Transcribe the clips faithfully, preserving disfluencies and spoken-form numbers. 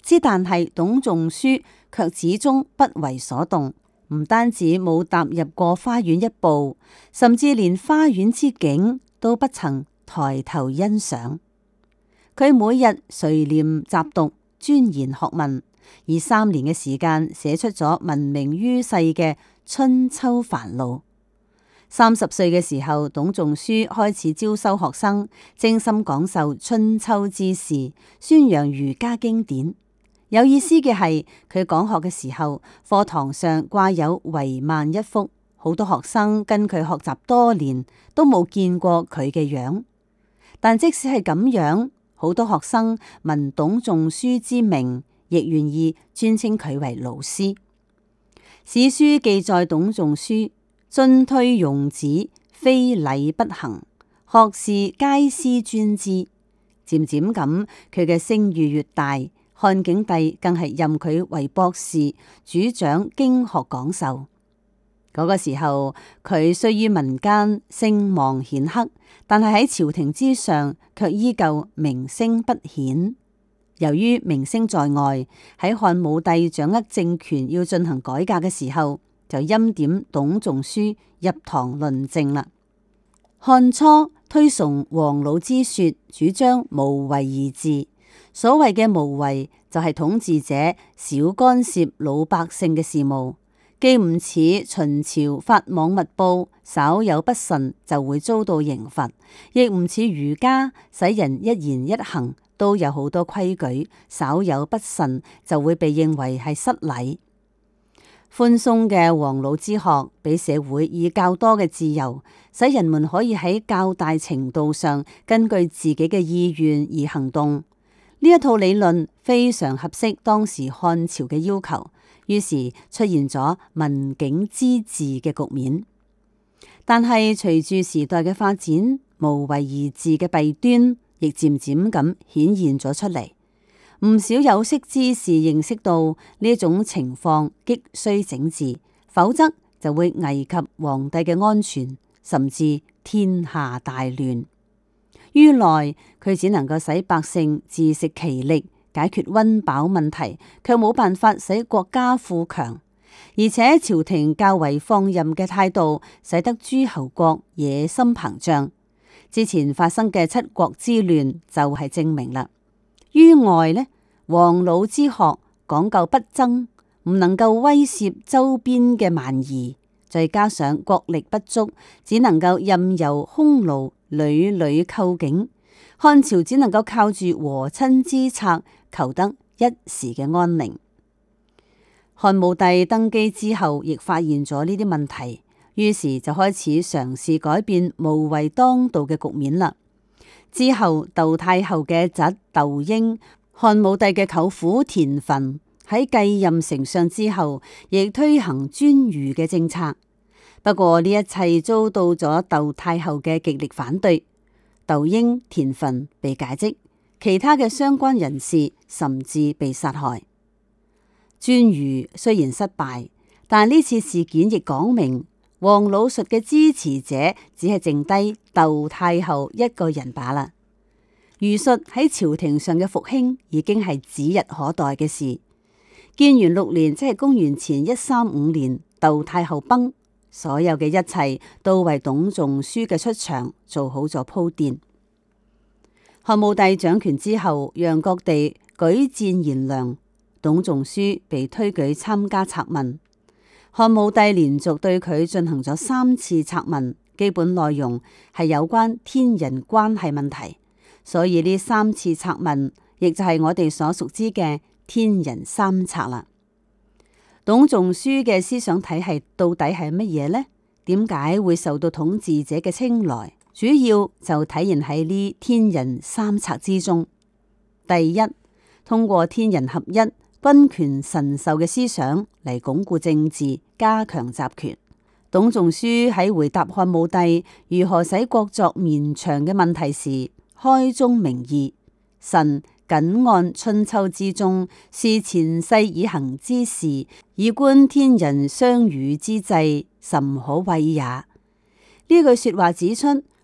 之但係董仲舒卻始終不為所動，唔單止冇踏入過花園一步，甚至連花園之景都不曾抬頭欣賞。佢每日垂簾習讀，鑽研學問，以三年嘅時間寫出咗聞名於世嘅《春秋繁露》。三十歲嘅時候，董仲舒開始招收學生，精心講授春秋之事，宣揚儒家經典。有意思嘅係，佢講學嘅時候，課堂上掛有帷幔一幅，好多學生跟佢學習多年，都冇見過佢嘅樣。但即使係咁樣，好多學生聞董仲舒之名，亦願意尊稱佢為老師。史書記載董仲舒進退容止，非禮不行，學士皆師尊之。漸漸咁，佢嘅聲譽越大，漢景帝更係任佢為博士，主掌經學講授。嗰、那個時候，佢雖於民間聲望顯赫，但係喺朝廷之上卻依舊名聲不顯。由於名聲在外，喺漢武帝掌握政權要進行改革嘅時候，就欽點董仲舒入堂論政啦。漢初推崇黃老之說，主張無為而治。所謂嘅無為，就係統治者少干涉老百姓嘅事務，既唔似秦朝法網密布，稍有不慎就會遭到刑罰，亦唔似儒家使人一言一行都有好多規矩，稍有不慎就會被認為係失禮。寬鬆嘅黃老之學，俾社會以較多嘅自由，使人們可以喺較大程度上根據自己嘅意願而行動。呢一套理論非常合適當時漢朝嘅要求，於是出現咗文景之治嘅局面。但係隨住時代嘅發展，無為而治嘅弊端亦漸漸咁顯現咗出嚟。唔少有識之士認識到呢種情況急需整治，否則就會危及皇帝嘅安全，甚至天下大亂。於來佢只能夠使百姓自食其力，解決溫飽問題，卻冇辦法使國家富強。而且朝廷較為放任嘅態度，使得諸侯國野心膨脹。之前發生嘅七國之亂就係證明啦。於外呢，黃老之學講究不爭，唔能夠威脅周邊嘅蠻夷，再加上國力不足，只能夠任由匈奴屢屢寇境，漢朝只能夠靠住和親之策，求得一時嘅安寧。漢武帝登基之後，亦發現咗呢啲問題，於是就開始嘗試改變無為當道嘅局面啦。之後，竇太后嘅侄竇嬰，漢武帝嘅舅父田汾喺繼任丞相之後，亦推行專儒嘅政策。不過呢一切遭到咗竇太后嘅極力反對，竇嬰、田汾被解職，其他嘅相關人士甚至被殺害。專儒雖然失敗，但呢次事件亦講明黃老術嘅支持者只係剩低竇太后一個人罷啦。儒術喺朝廷上嘅復興已經係指日可待嘅事。建元六年，即係公元前一三五年，竇太后崩。所有嘅一切都為董仲舒嘅出場做好咗鋪墊。漢武帝掌權之後，讓各地舉薦賢良，董仲舒被推舉參加策問。漢武帝連續對佢進行咗三次策問，基本內容係有關天人關係問題，所以呢三次策問亦就係我哋所熟知嘅天人三策啦。董仲舒嘅思想體系到底係乜嘢呢？點解會受到統治者嘅青睞？主要就體現喺呢天人三策之中。第一，通過天人合一、君權神授嘅思想嚟鞏固政治、加強集權。董仲舒喺回答漢武帝如何使國祚綿長嘅問題時，開宗明義：臣謹按春秋之中，視前世以行之事，以觀天人相與之際，甚可畏也。呢句說話指出，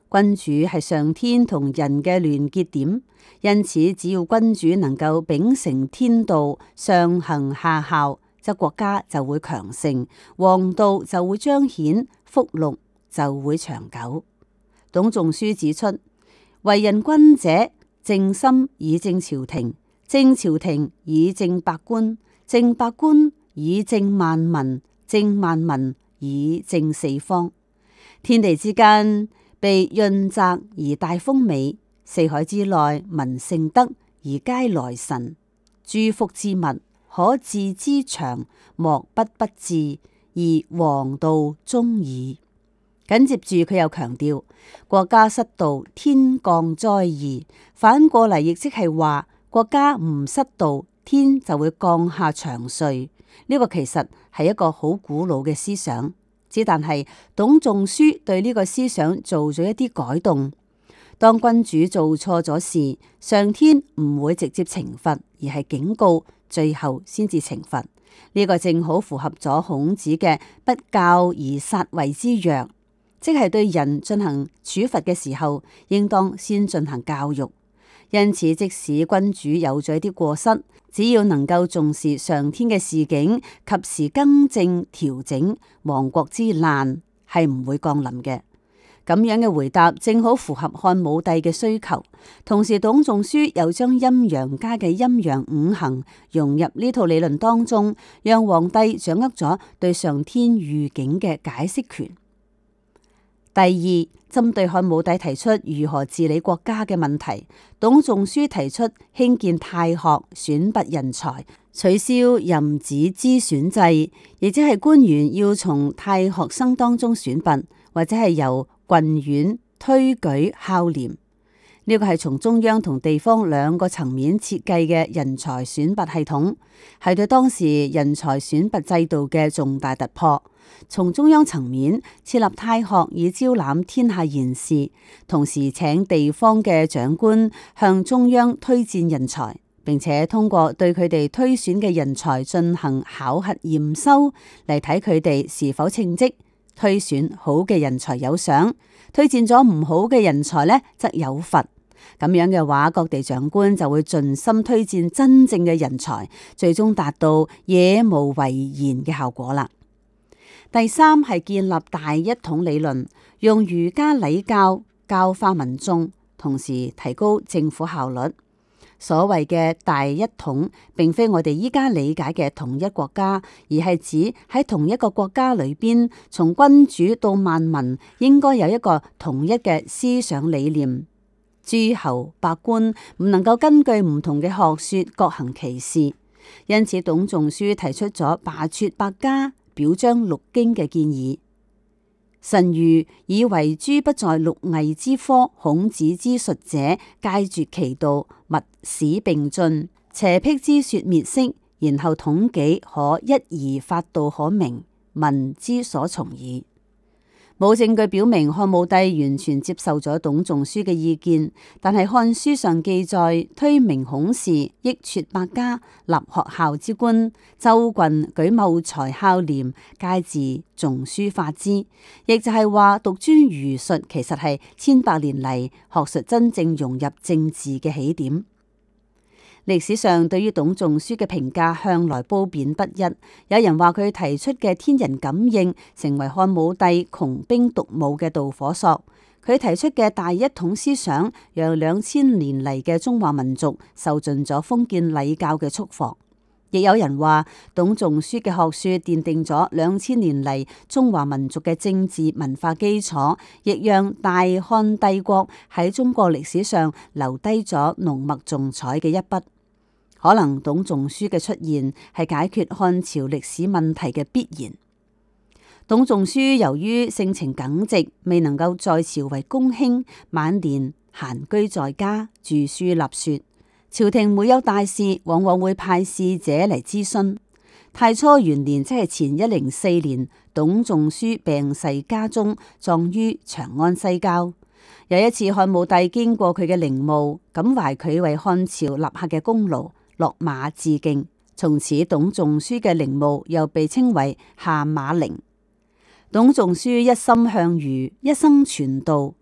君主係上天同人嘅聯結點，因此只要君主能夠秉承天道，上行下效，則國家就會強盛，王道就會彰顯，福祿就會長久。董仲舒指出，為人君者，正心以正朝廷，正朝廷以正百官，正百官以正萬民，正萬民以正四方。天地之間被潤澤而大豐美，四海之內民盛德而皆來臣。諸福之物，可治之長，莫不不治，而王道終矣。緊接住佢又強調，國家失道，天降災異。反過嚟亦即係話，國家唔失道，天就會降下祥瑞。呢個其實係一個好古老嘅思想。只但係董仲舒對呢個思想做咗一啲改動。當君主做錯咗事，上天唔會直接懲罰，而係警告，最後先至懲罰。呢個正好符合咗孔子嘅不教而殺位之約，即係對人進行處罰嘅時候，應當先進行教育。因此，即使君主有咗一啲過失，只要能夠重視上天嘅示警，及時更正調整，亡國之難係唔會降臨嘅。咁樣嘅回答正好符合漢武帝嘅需求。同時，董仲舒又將陰陽家嘅陰陽五行融入呢套理論當中，讓皇帝掌握咗對上天預警嘅解釋權。第二，針對漢武帝提出如何治理國家嘅問題，董仲舒提出興建太學，選拔人才，取消任子之選制，亦即係官員要從太學生當中選拔，或者係由郡縣推舉孝廉。呢個係從中央同地方兩個層面設計嘅人才選拔系統，係對當時人才選拔制度嘅重大突破。從中央層面設立太學以招攬天下賢士，同時請地方嘅長官向中央推薦人才，並且通過對佢哋推選嘅人才進行考核驗收，嚟睇佢哋是否稱職。推選好嘅人才有賞，推薦咗唔好嘅人才呢，則有罰。咁樣嘅話，各地長官就會盡心推薦真正嘅人才，最終達到野無為賢嘅效果啦。第三係建立大一統理論，用儒家禮教教化民眾，同時提高政府效率。所謂嘅大一統，並非我哋依家理解嘅統一國家，而係指喺同一個國家裏邊，從君主到萬民，應該有一個統一嘅思想理念。諸侯百官唔能夠根據唔同嘅學說各行其事，因此董仲舒提出咗罷黜百家，表彰六經嘅建議。臣愚以為諸不在六藝之科，孔子之術者，皆絕其道，勿使並進，邪辟之說滅色，然後統己，可一而法度可明，民之所從矣。冇證據表明漢武帝完全接受咗董仲舒嘅意見，但係漢書上記載，推明孔氏，益黜百家，立學校之官，州郡舉茂才孝廉，皆自仲舒發之。亦就係話，獨尊儒術其實係千百年嚟學術真正融入政治嘅起點。歷史上對於董仲舒嘅評價向來褒貶不一，有人話佢提出嘅天人感應成為漢武帝窮兵黷武嘅導火索，佢提出嘅大一統思想讓兩千年嚟嘅中華民族受盡咗封建禮教嘅束縛。亦有人話董仲舒嘅學說奠定咗兩千年嚟中華民族嘅政治文化基礎，亦讓大漢帝國喺中國歷史上留低咗濃墨重彩嘅一筆。可能董仲舒嘅出現係解決漢朝歷史問題嘅必然。董仲舒由於性情耿直，未能夠在朝為公卿，晚年閒居在家，著書立說。朝廷每有大事，往往會派使者嚟諮詢。太初元年，即係前一零四年，董仲舒病逝家中，葬於長安西郊。有一次，漢武帝經過佢嘅陵墓，感懷佢為漢朝立下嘅功勞，落馬致敬。從此，董仲舒嘅陵墓又被稱為下馬陵。董仲舒一心向儒，一生傳道。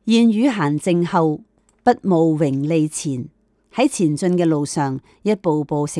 言語閒靜後，不慕榮利前。喺前進嘅路上，一步步成